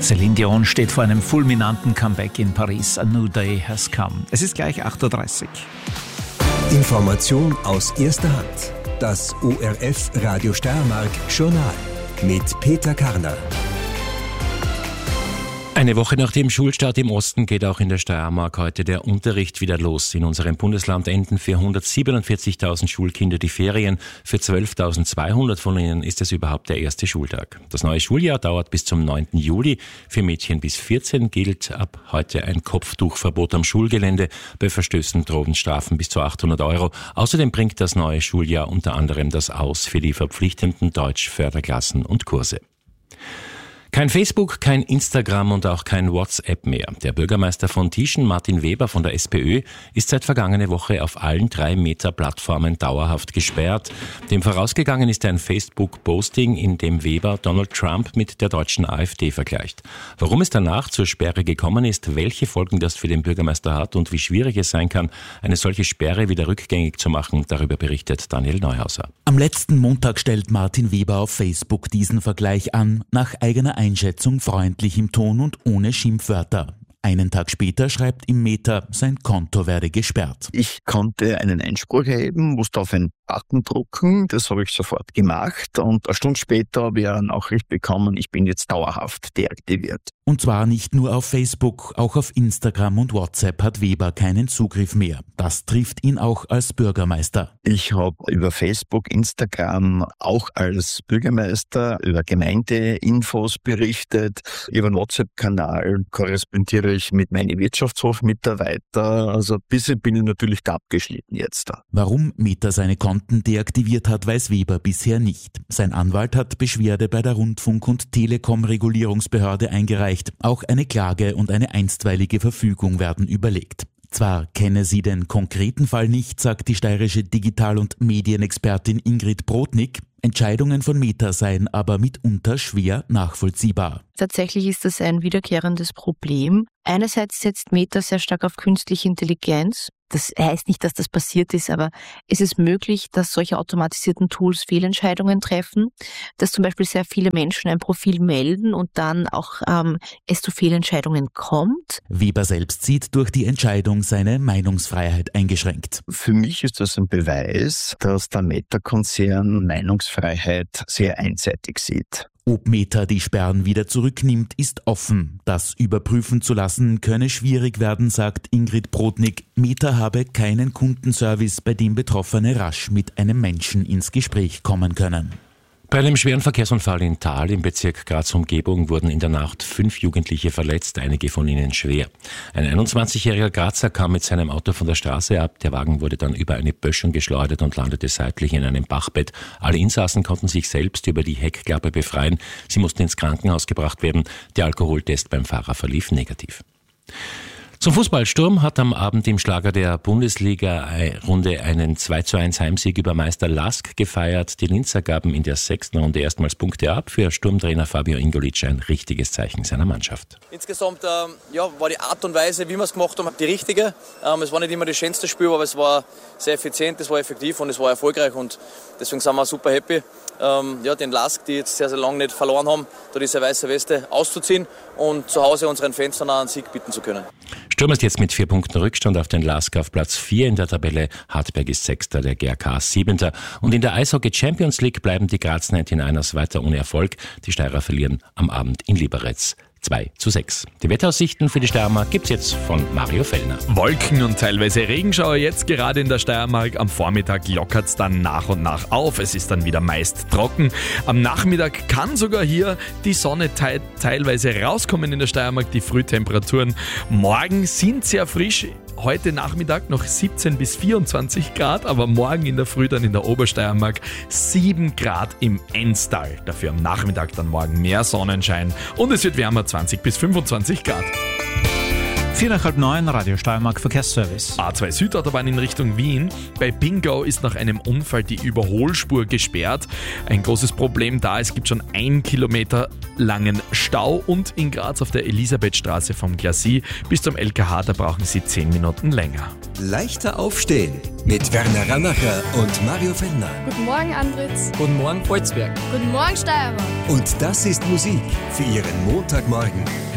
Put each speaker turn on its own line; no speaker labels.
Celine Dion steht vor einem fulminanten Comeback in Paris. A new day has come. Es ist gleich 8.30 Uhr.
Information aus erster Hand. Das ORF Radio Steiermark Journal mit Peter Karner.
Eine Woche nach dem Schulstart im Osten geht auch in der Steiermark heute der Unterricht wieder los. In unserem Bundesland enden für 147.000 Schulkinder die Ferien. Für 12.200 von ihnen ist es überhaupt der erste Schultag. Das neue Schuljahr dauert bis zum 9. Juli. Für Mädchen bis 14 gilt ab heute ein Kopftuchverbot am Schulgelände. Bei Verstößen drohen Strafen bis zu 800 €. Außerdem bringt das neue Schuljahr unter anderem das Aus für die verpflichtenden Deutsch-Förderklassen und Kurse. Kein Facebook, kein Instagram und auch kein WhatsApp mehr. Der Bürgermeister von Tieschen, Martin Weber von der SPÖ, ist seit vergangene Woche auf allen 3 Meta-Plattformen dauerhaft gesperrt. Dem vorausgegangen ist ein Facebook-Posting, in dem Weber Donald Trump mit der deutschen AfD vergleicht. Warum es danach zur Sperre gekommen ist, welche Folgen das für den Bürgermeister hat und wie schwierig es sein kann, eine solche Sperre wieder rückgängig zu machen, darüber berichtet Daniel Neuhauser.
Am letzten Montag stellt Martin Weber auf Facebook diesen Vergleich an, nach eigener Einschätzung freundlich im Ton und ohne Schimpfwörter. Einen Tag später schreibt im Meta, sein Konto werde gesperrt.
Ich konnte einen Einspruch erheben, musste auf einen Button drucken, das habe ich sofort gemacht und eine Stunde später habe ich eine Nachricht bekommen, ich bin jetzt dauerhaft deaktiviert.
Und zwar nicht nur auf Facebook, auch auf Instagram und WhatsApp hat Weber keinen Zugriff mehr. Das trifft ihn auch als Bürgermeister.
Ich habe über Facebook, Instagram auch als Bürgermeister über Gemeindeinfos berichtet. Über den WhatsApp-Kanal korrespondiere ich mit meinen Wirtschaftshofmitarbeitern. Also ein bisschen bin ich natürlich da abgeschnitten jetzt.
Warum Meta seine Konten deaktiviert hat, weiß Weber bisher nicht. Sein Anwalt hat Beschwerde bei der Rundfunk- und Telekom-Regulierungsbehörde eingereicht. Auch eine Klage und eine einstweilige Verfügung werden überlegt. Zwar kenne sie den konkreten Fall nicht, sagt die steirische Digital- und Medienexpertin Ingrid Brodnik. Entscheidungen von Meta seien aber mitunter schwer nachvollziehbar.
Tatsächlich ist das ein wiederkehrendes Problem. Einerseits setzt Meta sehr stark auf künstliche Intelligenz. Das heißt nicht, dass das passiert ist, aber es ist möglich, dass solche automatisierten Tools Fehlentscheidungen treffen, dass zum Beispiel sehr viele Menschen ein Profil melden und dann auch es zu Fehlentscheidungen kommt.
Weber selbst sieht durch die Entscheidung seine Meinungsfreiheit eingeschränkt.
Für mich ist das ein Beweis, dass der Meta-Konzern Meinungsfreiheit sehr einseitig sieht.
Ob Meta die Sperren wieder zurücknimmt, ist offen. Das überprüfen zu lassen, könne schwierig werden, sagt Ingrid Brodnik. Meta habe keinen Kundenservice, bei dem Betroffene rasch mit einem Menschen ins Gespräch kommen können.
Bei einem schweren Verkehrsunfall in Thal im Bezirk Graz-Umgebung wurden in der Nacht 5 Jugendliche verletzt, einige von ihnen schwer. Ein 21-jähriger Grazer kam mit seinem Auto von der Straße ab. Der Wagen wurde dann über eine Böschung geschleudert und landete seitlich in einem Bachbett. Alle Insassen konnten sich selbst über die Heckklappe befreien. Sie mussten ins Krankenhaus gebracht werden. Der Alkoholtest beim Fahrer verlief negativ. Zum Fußball. Sturm hat am Abend im Schlager der Bundesliga-Runde einen 2:1 Heimsieg über Meister Lask gefeiert. Die Linzer gaben in der 6. Runde erstmals Punkte ab. Für Sturmtrainer Fabio Ingolic ein richtiges Zeichen seiner Mannschaft.
Insgesamt war die Art und Weise, wie wir es gemacht haben, die richtige. Es war nicht immer das schönste Spiel, aber es war sehr effizient, es war effektiv und es war erfolgreich. Und deswegen sind wir super happy, den Lask, die jetzt sehr, sehr lange nicht verloren haben, da diese weiße Weste auszuziehen und zu Hause unseren Fans dann auch einen Sieg bieten zu können.
Sturm ist jetzt mit 4 Punkten Rückstand auf den Lask auf Platz 4 in der Tabelle. Hartberg ist 6., der GRK 7. Und in der Eishockey Champions League bleiben die Graz 99ers weiter ohne Erfolg. Die Steirer verlieren am Abend in Liberec 2:6. Die Wetteraussichten für die Steiermark gibt's jetzt von Mario Fellner.
Wolken und teilweise Regenschauer jetzt gerade in der Steiermark. Am Vormittag lockert's dann nach und nach auf. Es ist dann wieder meist trocken. Am Nachmittag kann sogar hier die Sonne teilweise rauskommen in der Steiermark. Die Frühtemperaturen morgen sind sehr frisch. Heute Nachmittag noch 17 bis 24 Grad, aber morgen in der Früh dann in der Obersteiermark 7 Grad im Enstal. Dafür am Nachmittag dann morgen mehr Sonnenschein und es wird wärmer, 20 bis 25 Grad.
8:45, Radio Steiermark Verkehrsservice.
A2 Südautobahn in Richtung Wien. Bei Pingau ist nach einem Unfall die Überholspur gesperrt. Ein großes Problem da, es gibt schon 1 Kilometer langen Stau und in Graz auf der Elisabethstraße vom Glacis bis zum LKH, da brauchen Sie 10 Minuten länger.
Leichter aufstehen mit Werner Ramacher und Mario Fellner.
Guten Morgen, Andritz.
Guten Morgen, Volzberg.
Guten Morgen, Steiermark.
Und das ist Musik für Ihren Montagmorgen.